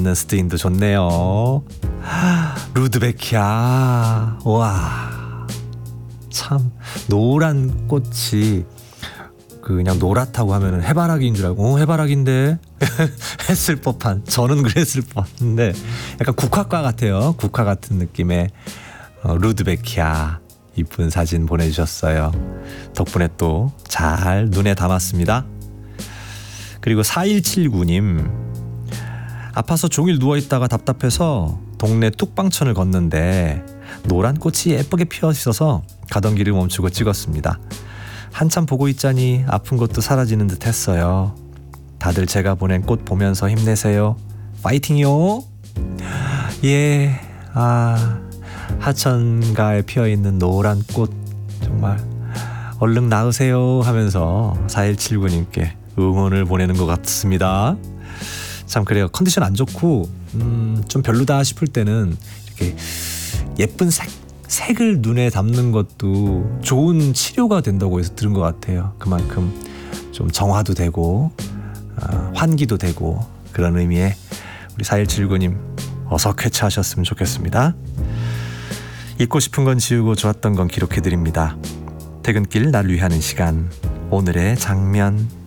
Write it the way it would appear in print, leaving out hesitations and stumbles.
있는 스트인도 좋네요. 루드베키아. 와, 참 노란 꽃이 그냥 노랗다고 하면은 해바라기인 줄 알고 해바라기인데 했을 법한, 저는 그랬을 법한데 약간 국화과 같아요. 국화 같은 느낌의 루드베키아 이쁜 사진 보내주셨어요. 덕분에 또 잘 눈에 담았습니다. 그리고 4179님, 아파서 종일 누워있다가 답답해서 동네 뚝방천을 걷는데 노란 꽃이 예쁘게 피어 있어서 가던 길을 멈추고 찍었습니다. 한참 보고 있자니 아픈 것도 사라지는 듯 했어요. 다들 제가 보낸 꽃 보면서 힘내세요. 파이팅이요. 예, 하천가에 피어있는 노란 꽃 정말 얼른 나으세요 하면서 4179님께 응원을 보내는 것 같습니다. 참 그래요. 컨디션 안 좋고 좀 별로다 싶을 때는 이렇게 예쁜 색을 눈에 담는 것도 좋은 치료가 된다고 해서 들은 것 같아요. 그만큼 좀 정화도 되고 환기도 되고 그런 의미에 우리 4179님 어서 쾌차하셨으면 좋겠습니다. 잊고 싶은 건 지우고 좋았던 건 기록해드립니다. 퇴근길 날 위하는 시간, 오늘의 장면.